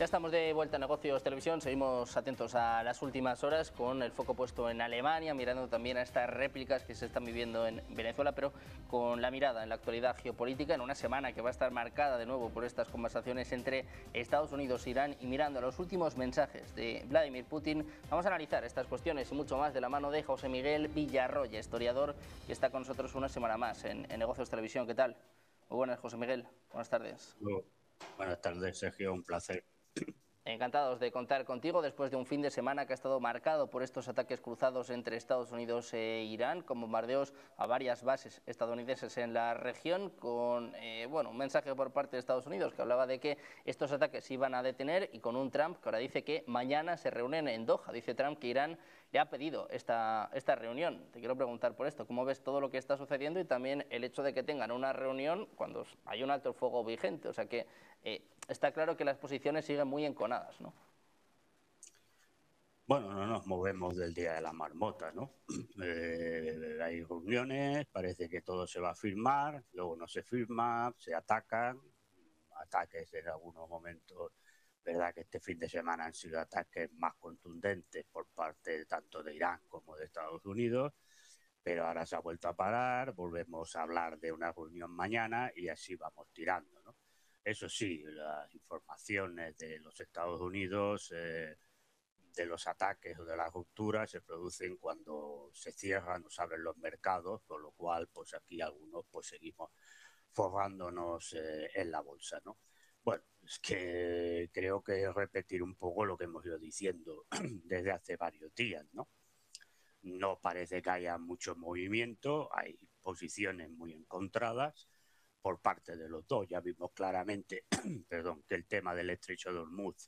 Ya estamos de vuelta a Negocios Televisión, seguimos atentos a las últimas horas con el foco puesto en Alemania, mirando también a estas réplicas que se están viviendo en Venezuela, pero con la mirada en la actualidad geopolítica, en una semana que va a estar marcada de nuevo por estas conversaciones entre Estados Unidos e Irán, y mirando a los últimos mensajes de Vladimir Putin. Vamos a analizar estas cuestiones y mucho más de la mano de José Miguel Villarroya, historiador, que está con nosotros una semana más en Negocios Televisión. ¿Qué tal? Muy buenas, José Miguel. Buenas tardes. Buenas tardes, Sergio. Un placer. Encantados de contar contigo después de un fin de semana que ha estado marcado por estos ataques cruzados entre Estados Unidos e Irán, con bombardeos a varias bases estadounidenses en la región, con un mensaje por parte de Estados Unidos que hablaba de que estos ataques se iban a detener, y con un Trump que ahora dice que mañana se reúnen en Doha. Dice Trump que Irán le ha pedido esta reunión. Te quiero preguntar por esto, ¿cómo ves todo lo que está sucediendo y también el hecho de que tengan una reunión cuando hay un alto el fuego vigente? O sea que está claro que las posiciones siguen muy enconadas, ¿no? Bueno, no nos movemos del día de la marmota, ¿no? Hay reuniones, parece que todo se va a firmar, luego no se firma, se atacan, ataques en algunos momentos. Verdad que este fin de semana han sido ataques más contundentes por parte tanto de Irán como de Estados Unidos, pero ahora se ha vuelto a parar, volvemos a hablar de una reunión mañana y así vamos tirando, ¿no? Eso sí, las informaciones de los Estados Unidos de los ataques o de las rupturas se producen cuando se cierran o se abren los mercados, con lo cual pues aquí algunos pues seguimos forrándonos en la bolsa, ¿no? Bueno, es que creo que es repetir un poco lo que hemos ido diciendo desde hace varios días, ¿no? No parece que haya mucho movimiento, hay posiciones muy encontradas por parte de los dos. Ya vimos claramente perdón, que el tema del estrecho de Hormuz,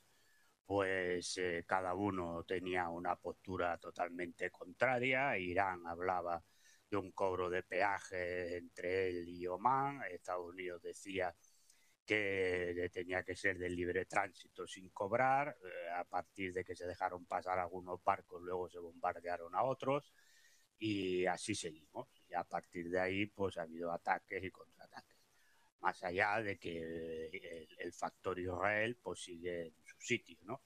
pues cada uno tenía una postura totalmente contraria. Irán hablaba de un cobro de peaje entre él y Omán. Estados Unidos decía que tenía que ser de libre tránsito sin cobrar. A partir de que se dejaron pasar algunos barcos, luego se bombardearon a otros y así seguimos. Y a partir de ahí pues ha habido ataques y contraataques. Más allá de que el factor Israel pues sigue en su sitio, ¿no?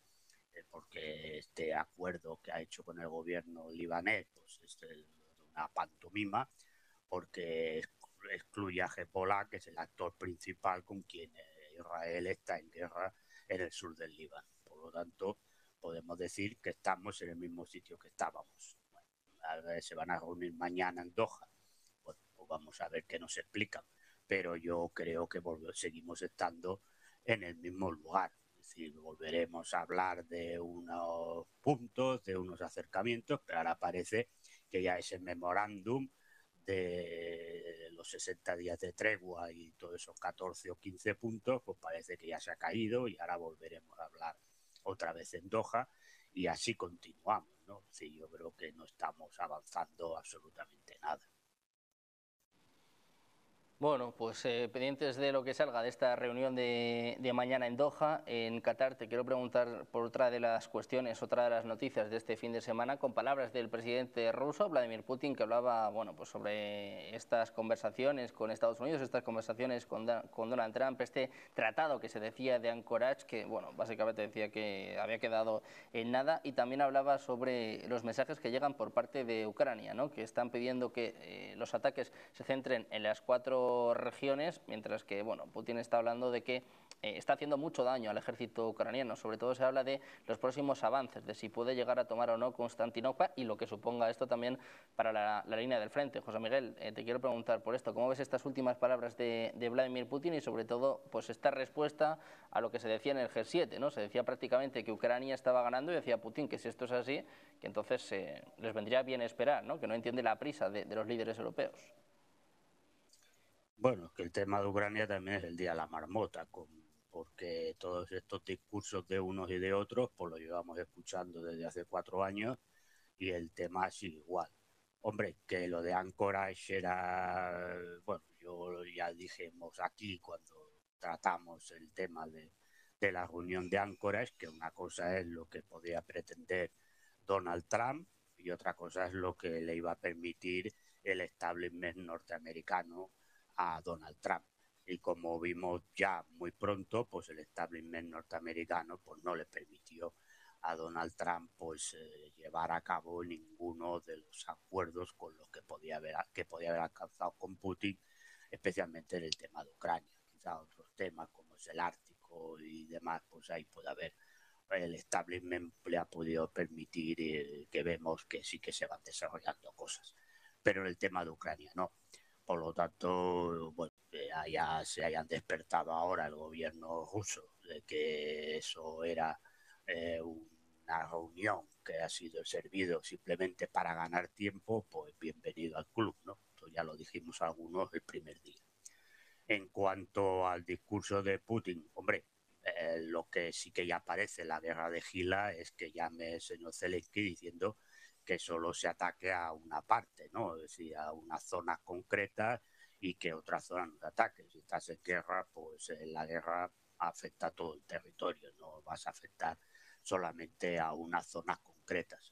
Porque este acuerdo que ha hecho con el gobierno libanés pues es una pantomima, porque excluye a Hezbollah, que es el actor principal con quien Israel está en guerra en el sur del Líbano. Por lo tanto, podemos decir que estamos en el mismo sitio que estábamos. Bueno, a ver, se van a reunir mañana en Doha. Bueno, pues vamos a ver qué nos explican. Pero yo creo que seguimos estando en el mismo lugar. Es decir, volveremos a hablar de unos puntos, de unos acercamientos, pero ahora parece que ya ese memorándum de los 60 días de tregua y todos esos 14 o 15 puntos, pues parece que ya se ha caído y ahora volveremos a hablar otra vez en Doha y así continuamos, ¿no? Sí, yo creo que no estamos avanzando absolutamente nada. Bueno, pues pendientes de lo que salga de esta reunión de mañana en Doha, en Qatar. Te quiero preguntar por otra de las cuestiones, otra de las noticias de este fin de semana, con palabras del presidente ruso, Vladimir Putin, que hablaba pues sobre estas conversaciones con Estados Unidos, estas conversaciones con Donald Trump, este tratado que se decía de Anchorage, que básicamente decía que había quedado en nada, y también hablaba sobre los mensajes que llegan por parte de Ucrania, ¿no? Que están pidiendo que los ataques se centren en las 4 regiones, mientras que Putin está hablando de que está haciendo mucho daño al ejército ucraniano. Sobre todo se habla de los próximos avances, de si puede llegar a tomar o no Constantinopla y lo que suponga esto también para la línea del frente. José Miguel, te quiero preguntar por esto, ¿cómo ves estas últimas palabras de Vladimir Putin y sobre todo pues esta respuesta a lo que se decía en el G7, ¿no? Se decía prácticamente que Ucrania estaba ganando y decía Putin que si esto es así, que entonces les vendría bien esperar, ¿no? Que no entiende la prisa de los líderes europeos. Bueno, es que el tema de Ucrania también es el día de la marmota, porque todos estos discursos de unos y de otros, pues los llevamos escuchando desde hace 4 años y el tema sigue igual. Hombre, que lo de Anchorage era, bueno, yo ya dijimos aquí cuando tratamos el tema de la reunión de Anchorage, que una cosa es lo que podía pretender Donald Trump y otra cosa es lo que le iba a permitir el establishment norteamericano a Donald Trump. Y como vimos ya muy pronto, pues el establishment norteamericano pues no le permitió a Donald Trump pues llevar a cabo ninguno de los acuerdos con los que podía haber alcanzado con Putin, especialmente en el tema de Ucrania. Quizá otros temas como es el Ártico y demás, pues ahí puede haber, el establishment le ha podido permitir que vemos que sí que se van desarrollando cosas, pero en el tema de Ucrania no. Por lo tanto, bueno, ya se hayan despertado ahora el gobierno ruso de que eso era una reunión que ha sido servido simplemente para ganar tiempo, pues bienvenido al club, ¿no? Esto ya lo dijimos algunos el primer día. En cuanto al discurso de Putin, hombre, lo que sí que ya aparece en la guerra de Gila es que llame el señor Zelensky diciendo que solo se ataque a una parte, ¿no? Es decir, a unas zonas concretas y que otras zonas no se ataquen. Si estás en guerra, pues la guerra afecta a todo el territorio, no vas a afectar solamente a unas zonas concretas.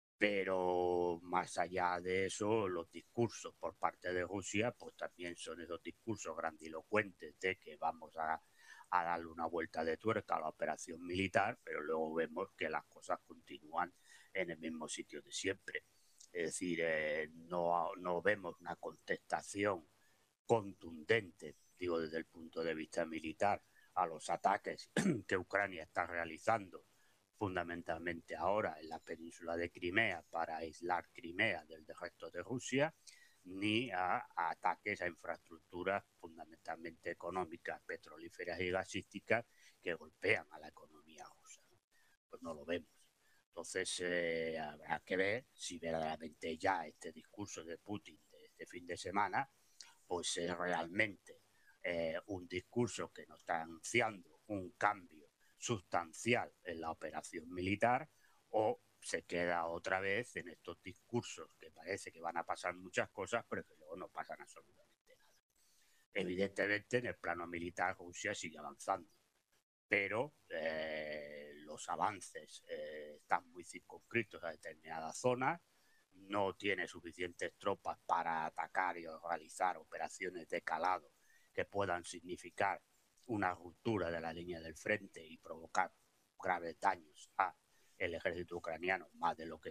Pero más allá de eso, los discursos por parte de Rusia, pues también son esos discursos grandilocuentes de que vamos a darle una vuelta de tuerca a la operación militar, pero luego vemos que las cosas continúan en el mismo sitio de siempre. Es decir, no vemos una contestación contundente, digo desde el punto de vista militar, a los ataques que Ucrania está realizando fundamentalmente ahora en la península de Crimea para aislar Crimea del resto de Rusia, ni a ataques a infraestructuras fundamentalmente económicas, petrolíferas y gasísticas que golpean a la economía rusa, ¿no? Pues no lo vemos. Entonces habrá que ver si verdaderamente ya este discurso de Putin de este fin de semana pues es realmente un discurso que nos está anunciando un cambio sustancial en la operación militar, o se queda otra vez en estos discursos que parece que van a pasar muchas cosas, pero que luego no pasan absolutamente nada. Evidentemente, en el plano militar Rusia sigue avanzando, pero los avances están muy circunscritos a determinadas zonas, no tiene suficientes tropas para atacar y realizar operaciones de calado que puedan significar una ruptura de la línea del frente y provocar graves daños al ejército ucraniano, más de lo que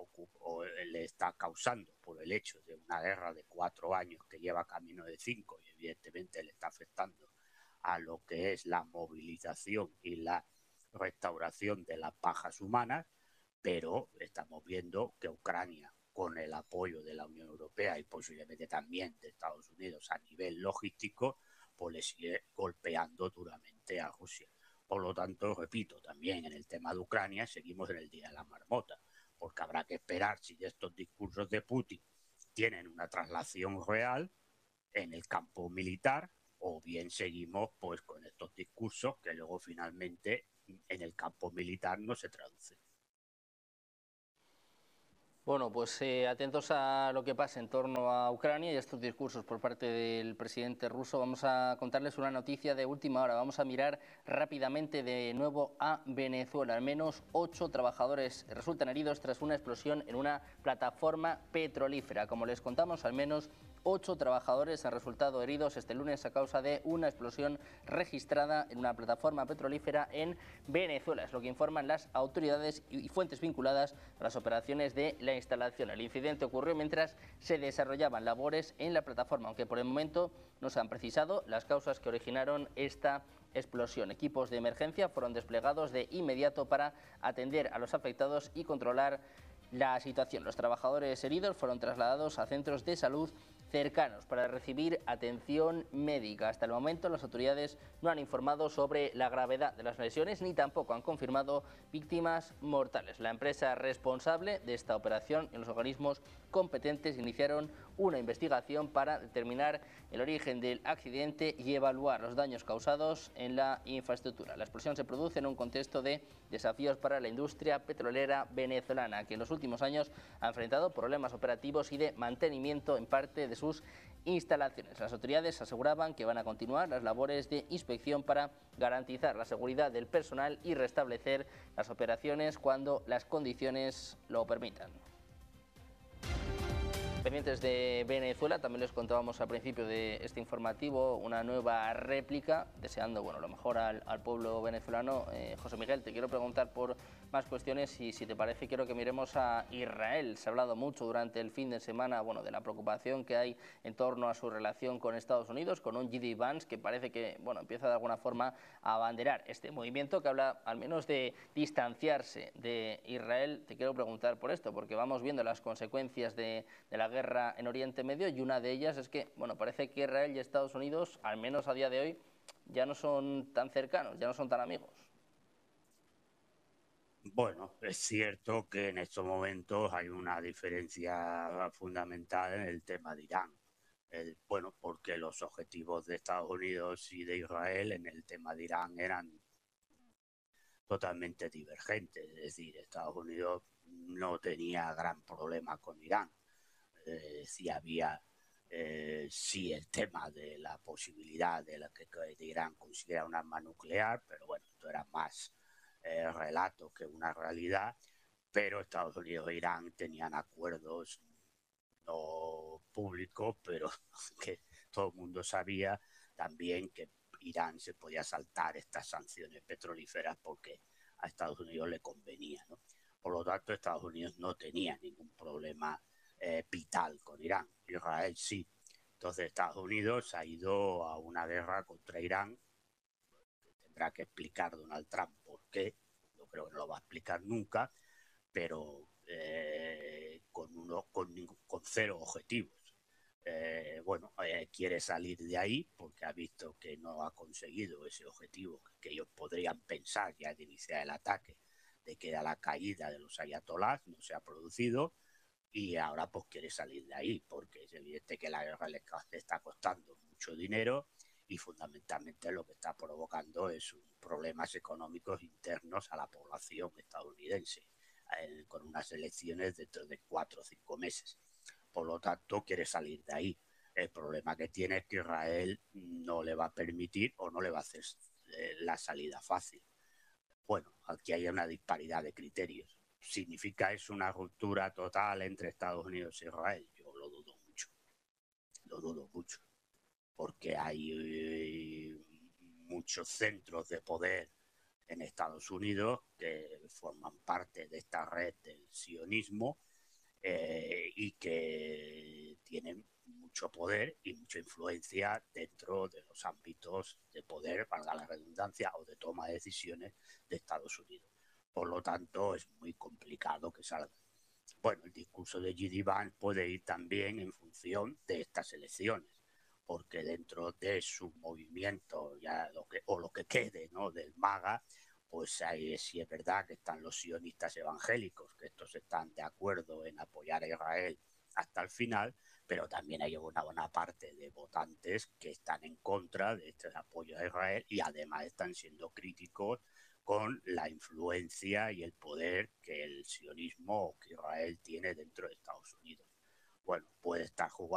le está causando por el hecho de una guerra de 4 años que lleva camino de 5 y evidentemente le está afectando a lo que es la movilización y la restauración de las bajas humanas, pero estamos viendo que Ucrania, con el apoyo de la Unión Europea y posiblemente también de Estados Unidos a nivel logístico, pues le sigue golpeando duramente a Rusia. Por lo tanto, repito, también en el tema de Ucrania seguimos en el día de la marmota, porque habrá que esperar si estos discursos de Putin tienen una traslación real en el campo militar, o bien seguimos pues con estos discursos que luego finalmente en el campo militar no se traducen. Bueno, pues atentos a lo que pasa en torno a Ucrania y a estos discursos por parte del presidente ruso. Vamos a contarles una noticia de última hora. Vamos a mirar rápidamente de nuevo a Venezuela. Al menos 8 trabajadores resultan heridos tras una explosión en una plataforma petrolífera. Como les contamos, al menos 8 trabajadores han resultado heridos este lunes a causa de una explosión registrada en una plataforma petrolífera en Venezuela. Es lo que informan las autoridades y fuentes vinculadas a las operaciones de la instalación. El incidente ocurrió mientras se desarrollaban labores en la plataforma, aunque por el momento no se han precisado las causas que originaron esta explosión. Equipos de emergencia fueron desplegados de inmediato para atender a los afectados y controlar la situación. Los trabajadores heridos fueron trasladados a centros de salud cercanos para recibir atención médica. Hasta el momento las autoridades no han informado sobre la gravedad de las lesiones ni tampoco han confirmado víctimas mortales. La empresa responsable de esta operación y los organismos competentes iniciaron una investigación para determinar el origen del accidente y evaluar los daños causados en la infraestructura. La explosión se produce en un contexto de desafíos para la industria petrolera venezolana, que en los últimos años ha enfrentado problemas operativos y de mantenimiento en parte de sus instalaciones. Las autoridades aseguraban que van a continuar las labores de inspección para garantizar la seguridad del personal y restablecer las operaciones cuando las condiciones lo permitan. Pendientes de Venezuela, también les contábamos al principio de este informativo una nueva réplica, deseando lo mejor al pueblo venezolano. José Miguel, te quiero preguntar por más cuestiones y si te parece quiero que miremos a Israel. Se ha hablado mucho durante el fin de semana de la preocupación que hay en torno a su relación con Estados Unidos, con un J.D. Vance que parece que empieza de alguna forma a abanderar este movimiento que habla al menos de distanciarse de Israel. Te quiero preguntar por esto, porque vamos viendo las consecuencias de la guerra en Oriente Medio y una de ellas es que, parece que Israel y Estados Unidos, al menos a día de hoy, ya no son tan cercanos, ya no son tan amigos. Bueno, es cierto que en estos momentos hay una diferencia fundamental en el tema de Irán. Porque los objetivos de Estados Unidos y de Israel en el tema de Irán eran totalmente divergentes. Es decir, Estados Unidos no tenía gran problema con Irán. Sí había sí el tema de la posibilidad de que Irán consiguiera un arma nuclear, pero esto era más relato que una realidad. Pero Estados Unidos e Irán tenían acuerdos no públicos, pero que todo el mundo sabía también que Irán se podía saltar estas sanciones petrolíferas porque a Estados Unidos le convenía, ¿no? Por lo tanto, Estados Unidos no tenía ningún problema vital con Irán. Israel sí. Entonces Estados Unidos ha ido a una guerra contra Irán. Tendrá que explicar Donald Trump por qué. Yo creo que no lo va a explicar nunca, pero con cero objetivos. Quiere salir de ahí porque ha visto que no ha conseguido ese objetivo que ellos podrían pensar ya de iniciar el ataque, de que era la caída de los ayatolás, no se ha producido, y ahora pues quiere salir de ahí porque es evidente que la guerra le está costando mucho dinero y fundamentalmente lo que está provocando es problemas económicos internos a la población estadounidense, con unas elecciones dentro de 4 o 5 meses. Por lo tanto, quiere salir de ahí. El problema que tiene es que Israel no le va a permitir o no le va a hacer la salida fácil. Aquí hay una disparidad de criterios. ¿Significa eso una ruptura total entre Estados Unidos e Israel? Yo lo dudo mucho. Lo dudo mucho. Porque hay muchos centros de poder en Estados Unidos que forman parte de esta red del sionismo y que tienen mucho poder y mucha influencia dentro de los ámbitos de poder, valga la redundancia, o de toma de decisiones de Estados Unidos. Por lo tanto, es muy complicado que salga. El discurso de J.D. Vance puede ir también en función de estas elecciones, porque dentro de su movimiento, lo que quede, ¿no?, del MAGA, pues ahí sí es verdad que están los sionistas evangélicos, que estos están de acuerdo en apoyar a Israel hasta el final, pero también hay una buena parte de votantes que están en contra de este apoyo a Israel y además están siendo críticos con la influencia y el poder que el sionismo o que Israel tiene dentro de Estados Unidos. Puede estar jugando